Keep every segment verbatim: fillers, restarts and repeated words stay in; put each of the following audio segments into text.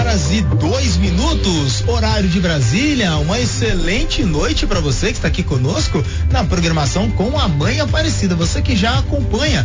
horas e dois minutos, horário de Brasília. Uma excelente noite para você que está aqui conosco na programação com a Mãe Aparecida. Você que já acompanha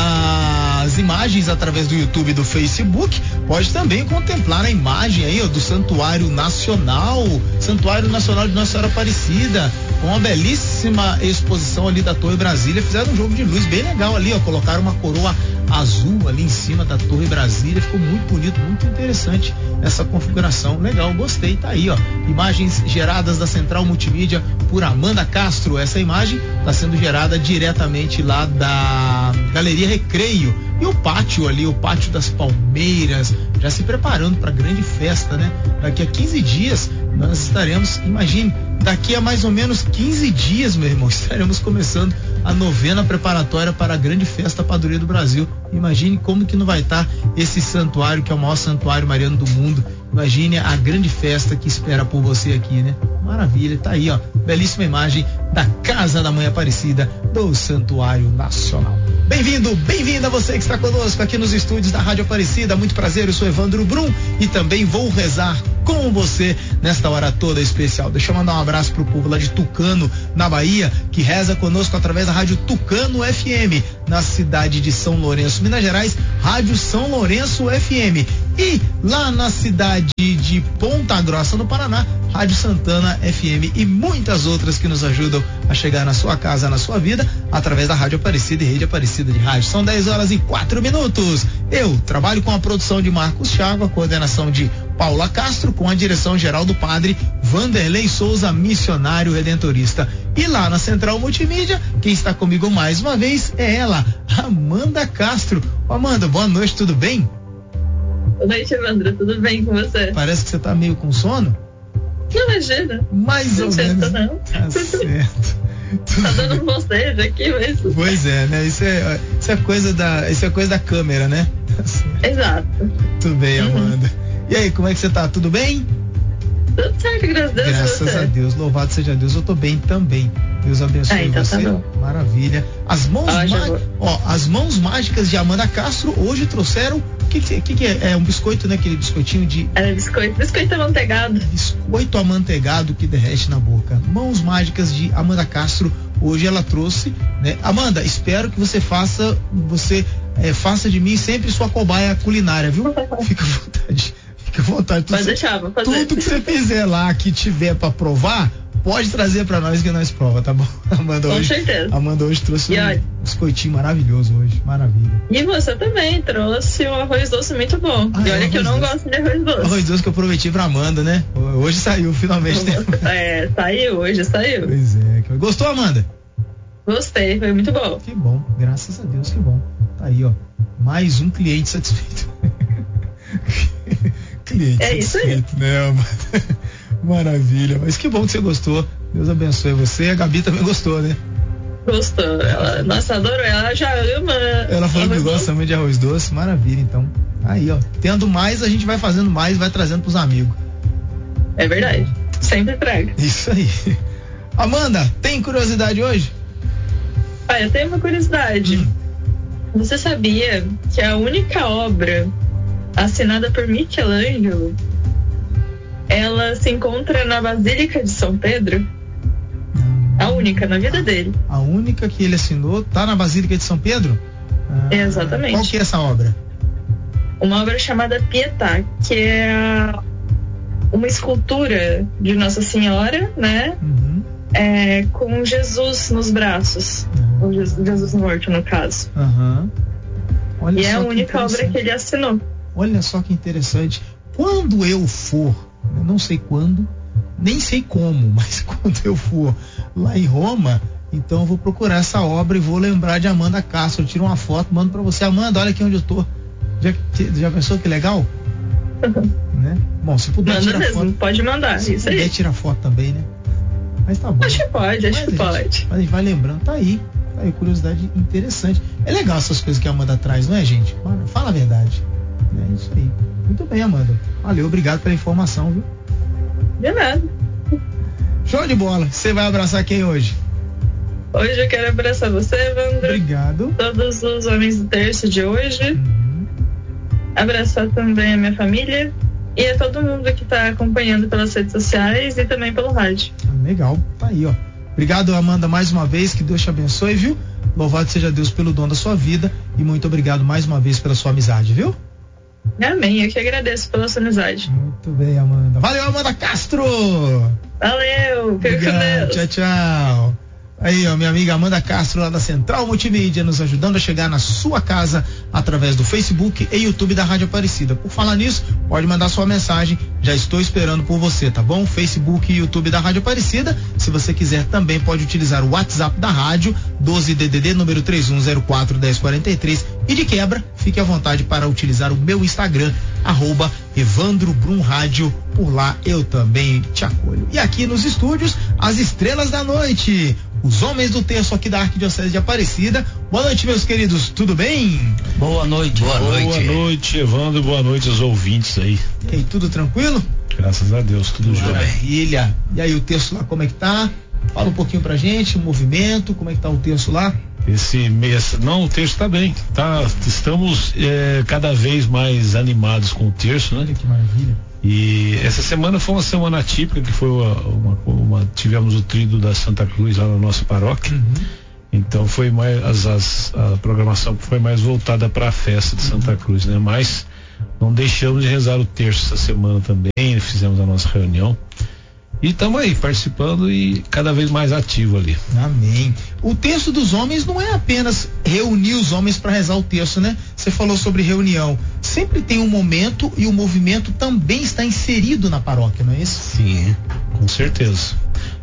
as imagens através do YouTube e do Facebook, pode também contemplar a imagem aí, ó, do Santuário Nacional, Santuário Nacional de Nossa Senhora Aparecida, com uma belíssima exposição ali da Torre Brasília. Fizeram um jogo de luz bem legal ali, ó, colocaram uma coroa azul ali em cima da Torre Brasília, ficou muito bonito, muito interessante essa configuração, legal, gostei, tá aí, ó, imagens geradas da Central Multimídia por Amanda Castro. Essa imagem está sendo gerada diretamente lá da Galeria Recreio, e o pátio ali, o pátio das Palmeiras, já se preparando para a grande festa, né? Daqui a quinze dias nós estaremos, imagine, daqui a mais ou menos quinze dias, meu irmão, estaremos começando a novena preparatória para a grande festa Padroeiro do Brasil. Imagine como que não vai estar esse santuário, que é o maior santuário mariano do mundo. Imagine a grande festa que espera por você aqui, né? Maravilha, tá aí, ó, belíssima imagem da Casa da Mãe Aparecida do Santuário Nacional. Bem-vindo, bem-vinda você que está conosco aqui nos estúdios da Rádio Aparecida. Muito prazer, eu sou Evandro Brum e também vou rezar com você nesta hora toda especial. Deixa eu mandar um abraço pro povo lá de Tucano, na Bahia, que reza conosco através da Rádio Tucano F M, na cidade de São Lourenço, Minas Gerais, Rádio São Lourenço F M. E lá na cidade de Ponta Grossa, no Paraná, Rádio Santana F M, e muitas outras que nos ajudam a chegar na sua casa, na sua vida, através da Rádio Aparecida e Rede Aparecida de Rádio. São dez horas e quatro minutos. Eu trabalho com a produção de Marcos Thiago, a coordenação de Paula Castro, com a direção geral do padre Vanderlei Souza, missionário redentorista. E lá na Central Multimídia, quem está comigo mais uma vez é ela, Amanda Castro. Amanda, boa noite, tudo bem? Boa noite, Evandro, tudo bem com você? Parece que você tá meio com sono? Não, imagina. Mais não ou menos. Não. Tá certo. Tá dando um bocejo aqui, mas... Pois é, né? Isso é, isso é coisa da, isso é coisa da câmera, né? Exato. Tudo bem, Amanda. Uhum. E aí, como é que você tá? Tudo bem? Tudo certo, graças a Deus. Graças a Deus, louvado seja Deus, eu tô bem também. Deus abençoe ah, então você. Tá bom. Maravilha. As mãos, ah, má... ó, as mãos mágicas de Amanda Castro hoje trouxeram o que, que, que é? É um biscoito, né? Aquele biscoitinho de... É biscoito, biscoito amanteigado. Biscoito amanteigado que derrete na boca. Mãos mágicas de Amanda Castro, hoje ela trouxe, né? Amanda, espero que você faça, você é, faça de mim sempre sua cobaia culinária, viu? Fica à vontade. Fica à vontade. Pode deixar, vou fazer. Tudo que você fizer lá que tiver pra provar, pode trazer pra nós que nós prova, tá bom? Amanda Com hoje, certeza. Amanda hoje trouxe e um olha, biscoitinho maravilhoso hoje, maravilha. E você também trouxe um arroz doce muito bom. Ah, e olha é, que eu não doce. gosto de arroz doce. Arroz doce que eu prometi pra Amanda, né? Hoje saiu, finalmente. É, saiu, hoje saiu. Pois é. Gostou, Amanda? Gostei, foi muito bom. Que bom, graças a Deus, que bom. Tá aí, ó, mais um cliente satisfeito. Cliente é satisfeito, isso aí. Né, Amanda? Maravilha, mas que bom que você gostou. Deus abençoe você. A Gabi também gostou, né? Gostou. Ela, nossa, adorou. Ela já ama. Ela falou que gosta também de arroz doce. Maravilha, então. Aí, ó. Tendo mais, a gente vai fazendo mais, vai trazendo pros amigos. É verdade. Sempre traga. Isso aí. Amanda, tem curiosidade hoje? Ah, eu tenho uma curiosidade. Hum. Você sabia que a única obra assinada por Michelangelo, ela se encontra na Basílica de São Pedro? A única na vida dele. A única que ele assinou tá na Basílica de São Pedro? Ah, exatamente. Qual que é essa obra? Uma obra chamada Pietà, que é uma escultura de Nossa Senhora, né? Uhum. É, com Jesus nos braços. Uhum. Jesus, Jesus morto, no caso. Uhum. Olha, e é a única obra que ele assinou. Olha só que interessante. Quando eu for, eu não sei quando, nem sei como, mas quando eu for lá em Roma, então eu vou procurar essa obra e vou lembrar de Amanda Castro. Eu tiro uma foto, mando pra você. Amanda, olha aqui onde eu tô. Já, já pensou que legal? Né? Bom, se puder Manda tirar mesmo, foto, pode mandar. Se isso puder aí. tirar foto também, né? Mas tá bom. Acho que pode, acho que pode. Gente, mas a gente vai lembrando, tá aí. Tá aí, curiosidade interessante. É legal essas coisas que a Amanda traz, não é, gente? Fala a verdade. É isso aí. Muito bem, Amanda. Valeu, obrigado pela informação, viu? De nada. Show de bola. Você vai abraçar quem hoje? Hoje eu quero abraçar você, Evandro. Obrigado. Todos os homens do terço de hoje. Uhum. Abraçar também a minha família, e a todo mundo que está acompanhando pelas redes sociais e também pelo rádio. Legal, tá aí, ó. Obrigado, Amanda, mais uma vez, que Deus te abençoe, viu? Louvado seja Deus pelo dom da sua vida e muito obrigado mais uma vez pela sua amizade, viu? Amém, eu que agradeço pela sua amizade. Muito bem, Amanda. Valeu, Amanda Castro! Valeu, fica com Deus. Tchau, tchau. Aí, ó, minha amiga Amanda Castro, lá da Central Multimídia, nos ajudando a chegar na sua casa através do Facebook e YouTube da Rádio Aparecida. Por falar nisso, pode mandar sua mensagem, já estou esperando por você, tá bom? Facebook e YouTube da Rádio Aparecida. Se você quiser também pode utilizar o WhatsApp da rádio, doze D D D, número três um zero quatro, um zero quatro três. E de quebra, fique à vontade para utilizar o meu Instagram, arroba Evandro Brum Rádio. Por lá eu também te acolho. E aqui nos estúdios, as estrelas da noite. Os homens do terço aqui da Arquidiocese de Aparecida. Boa noite, meus queridos, tudo bem? Boa noite. Boa noite. Boa noite, Evandro, boa noite aos ouvintes aí. E aí, tudo tranquilo? Graças a Deus, tudo jóia. Maravilha. E aí, o terço lá, como é que tá? Fala um pouquinho pra gente, o movimento, como é que tá o terço lá? Esse mês, não, o terço tá bem, tá, estamos é, cada vez mais animados com o terço, né? Olha que maravilha. E essa semana foi uma semana atípica, que foi uma, uma, uma tivemos o tríduo da Santa Cruz lá na nossa paróquia. Uhum. Então foi mais as, as, a programação foi mais voltada para a festa de Santa Cruz, né? Mas não deixamos de rezar o terço essa semana também, fizemos a nossa reunião. E estamos aí participando e cada vez mais ativo ali. Amém. O terço dos homens não é apenas reunir os homens para rezar o terço, né? Você falou sobre reunião. Sempre tem um momento e o movimento também está inserido na paróquia, não é isso? Sim, com certeza.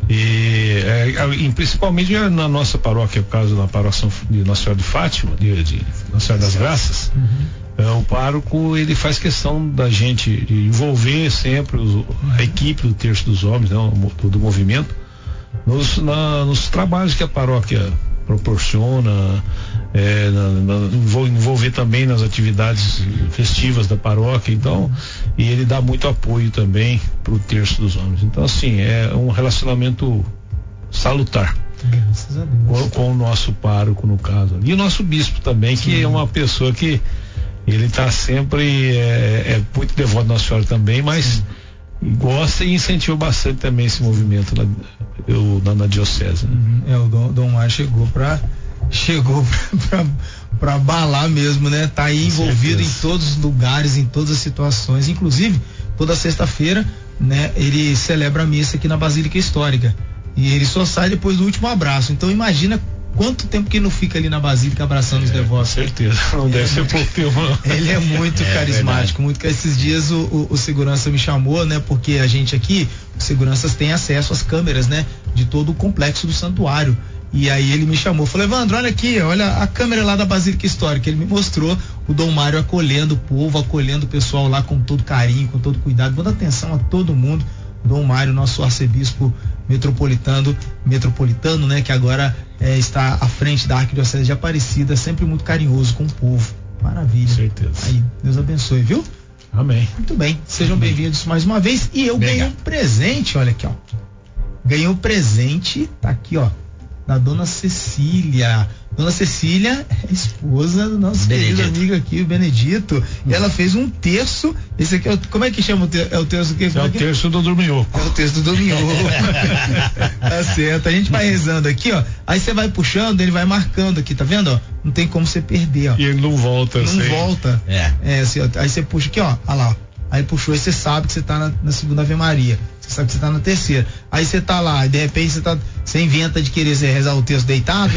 E, é, principalmente na nossa paróquia, por causa da paróquia de Nossa Senhora de Fátima, de, de Nossa Senhora das Graças. Uhum. É, o pároco, ele faz questão da gente envolver sempre os, a equipe do Terço dos Homens, né, do, do movimento, nos, na, nos trabalhos que a paróquia proporciona, é, na, na, envolver também nas atividades festivas da paróquia, então, e ele dá muito apoio também para o Terço dos Homens. Então, assim, é um relacionamento salutar. Graças a Deus. Com, com o nosso pároco, no caso. E o nosso bispo também, Sim. que é uma pessoa que ele está sempre, é, é muito devoto da Nossa Senhora também, mas Sim. gosta e incentiva bastante também esse movimento na, eu, na, na diocese. Né? Uhum. É, o Dom, Dom Mar chegou para chegou para abalar mesmo, né? Tá aí Com envolvido certeza. Em todos os lugares, em todas as situações, inclusive toda sexta-feira, né? Ele celebra a missa aqui na Basílica Histórica e ele só sai depois do último abraço. Então imagina quanto tempo que ele não fica ali na Basílica abraçando é, os devotos. Com certeza, não deve é ser pouco tempo. Ele é muito é, carismático, muito. Esses dias o, o, o segurança me chamou, né? Porque a gente aqui, os seguranças têm acesso às câmeras, né? De todo o complexo do santuário. E aí ele me chamou, falou: Evandro, olha aqui, olha a câmera lá da Basílica Histórica. Ele me mostrou o Dom Mário acolhendo o povo, acolhendo o pessoal lá com todo carinho, com todo cuidado, dando atenção a todo mundo. Dom Mário, nosso arcebispo metropolitano, metropolitano, né, que agora é, está à frente da Arquidiocese de Aparecida, sempre muito carinhoso com o povo. Maravilha. Certeza. Aí, Deus abençoe, viu? Amém. Muito bem, sejam bem-vindos mais uma vez. E eu ganhei um presente, olha aqui, ó. Ganhei um presente, tá aqui, ó, da Dona Cecília. Dona Cecília é esposa do nosso Benedito. Querido amigo aqui, o Benedito. Uhum. Ela fez um terço. Esse aqui é o, como é que chama o terço? É o terço que? É o terço do Dorminhoco. É o terço do Dorminhoco. Tá certo. A gente vai rezando aqui, ó. Aí você vai puxando, ele vai marcando aqui, tá vendo? Ó? Não tem como você perder, ó. E ele não volta, Não assim. volta. É. É assim, ó. Aí você puxa aqui, ó. Olha lá, ó. Aí puxou e você sabe que você tá na, na segunda Ave Maria. Você sabe que você tá na terceira. Aí você tá lá, e de repente você tá. Você inventa de querer rezar o terço deitado.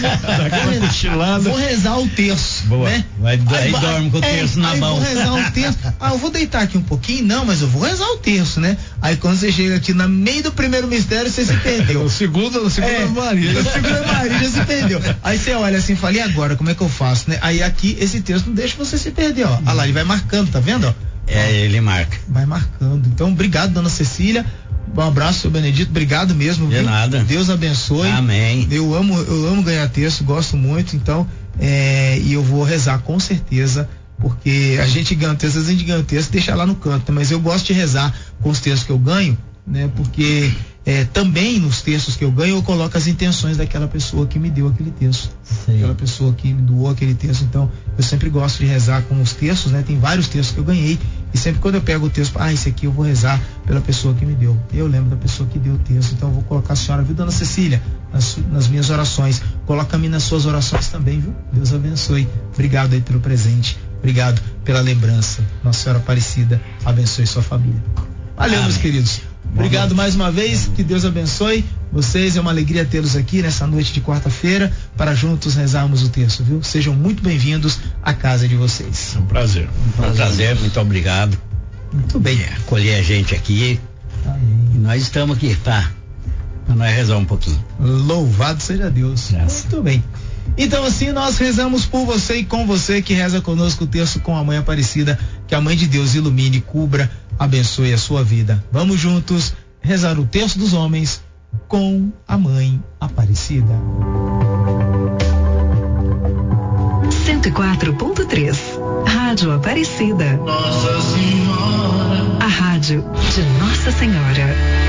Ah, vou, vou rezar o terço. Boa. Né? Vai, aí, aí dorme com o é, terço na aí mão. Vou rezar o terço. Ah, eu vou deitar aqui um pouquinho? Não, mas eu vou rezar o terço, né? Aí quando você chega aqui no meio do primeiro mistério, você se perdeu. No segundo, no segundo é, Maria. No segundo Maria já se perdeu. Aí você olha assim e fala: e agora? Como é que eu faço, né? Aí aqui esse texto não deixa você se perder, ó. Olha lá, ele vai marcando, tá vendo, ó? É, ele marca. Vai marcando. Então, obrigado, Dona Cecília. Um abraço, seu Benedito. Obrigado mesmo. De viu? nada. Deus abençoe. Amém. Eu amo, eu amo ganhar texto, gosto muito. Então, é, e eu vou rezar com certeza, porque a gente ganha texto, às vezes a gente ganha texto, deixa lá no canto. Mas eu gosto de rezar com os textos que eu ganho, né? Porque é, também nos textos que eu ganho eu coloco as intenções daquela pessoa que me deu aquele texto. Sim. Aquela pessoa que me doou aquele texto. Então, eu sempre gosto de rezar com os textos, né? Tem vários textos que eu ganhei E sempre quando eu pego o texto, ah, esse aqui eu vou rezar pela pessoa que me deu. Eu lembro da pessoa que deu o texto, então eu vou colocar a senhora, viu, dona Cecília, nas, nas minhas orações. Coloca-me nas suas orações também, viu? Deus abençoe. Obrigado aí pelo presente. Obrigado pela lembrança. Nossa Senhora Aparecida abençoe sua família. Valeu, Amém. Meus queridos. Obrigado mais uma vez, que Deus abençoe vocês, é uma alegria tê-los aqui nessa noite de quarta-feira para juntos rezarmos o texto, viu? Sejam muito bem-vindos à casa de vocês. É um prazer. Um prazer, um prazer, muito obrigado. Muito bem. É, acolher a gente aqui. Amém. E nós estamos aqui, tá? Para nós rezar um pouquinho. Louvado seja Deus. Graças. Muito bem. Então assim nós rezamos por você e com você que reza conosco o texto com a Mãe Aparecida, que a Mãe de Deus ilumine, cubra, abençoe a sua vida. Vamos juntos rezar o texto dos homens com a Mãe Aparecida. cento e quatro ponto três Rádio Aparecida. Nossa Senhora. A rádio de Nossa Senhora.